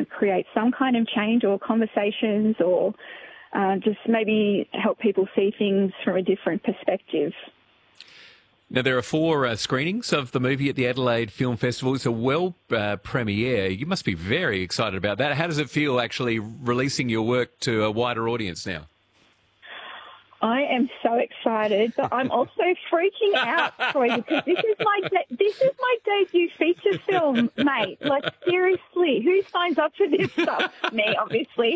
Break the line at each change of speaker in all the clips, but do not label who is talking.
create some kind of change or conversations, or just maybe help people see things from a different perspective.
Now, there are 4 screenings of the movie at the Adelaide Film Festival. It's a world premiere. You must be very excited about that. How does it feel actually releasing your work to a wider audience now?
I am so excited, but I'm also freaking out, Troy, because this is my debut feature film, mate. Like, seriously, who signs up for this stuff? Me, obviously.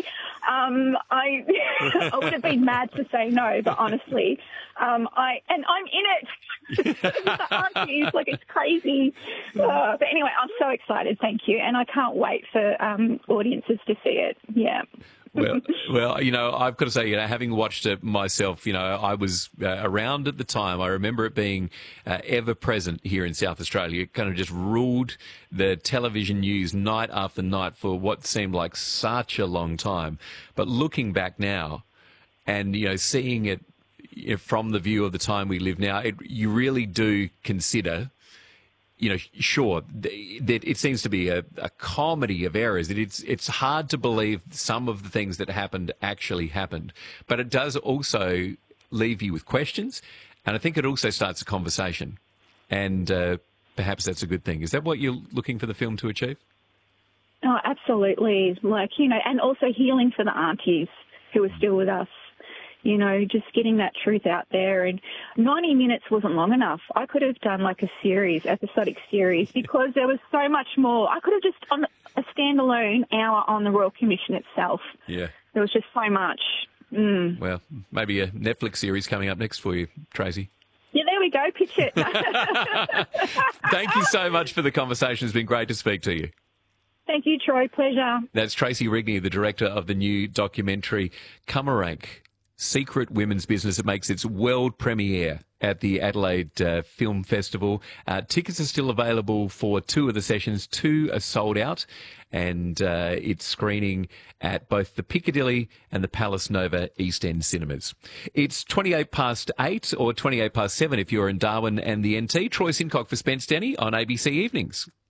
I would have been mad to say no, but honestly, I'm in it. The aunties, like, it's crazy. But anyway, I'm so excited. Thank you, and I can't wait for audiences to see it. Yeah.
Well, you know, I've got to say, you know, having watched it myself, you know, I was around at the time. I remember it being ever present here in South Australia. It kind of just ruled the television news night after night for what seemed like such a long time. But looking back now and, you know, seeing it from the view of the time we live now, you really do consider, you know, sure, that it seems to be a comedy of errors. It's hard to believe some of the things that happened actually happened. But it does also leave you with questions, and I think it also starts a conversation. And perhaps that's a good thing. Is that what you're looking for the film to achieve?
Oh, absolutely. Like, you know, and also healing for the aunties who are still with us. You know, just getting that truth out there. And 90 minutes wasn't long enough. I could have done like a episodic series, because there was so much more. I could have just on a standalone hour on the Royal Commission itself.
Yeah.
There was just so much.
Well, maybe a Netflix series coming up next for you, Tracy.
Yeah, there we go. Pitch it.
Thank you so much for the conversation. It's been great to speak to you.
Thank you, Troy. Pleasure.
That's Tracy Rigney, the director of the new documentary Cummerank, Secret Women's Business. It makes its world premiere at the Adelaide Film Festival. Tickets are still available for 2 of the sessions. 2 are sold out, and it's screening at both the Piccadilly and the Palace Nova East End cinemas. It's 8:28 or 7 if you're in Darwin and the NT. Troy Sincock for Spence Denny on ABC Evenings.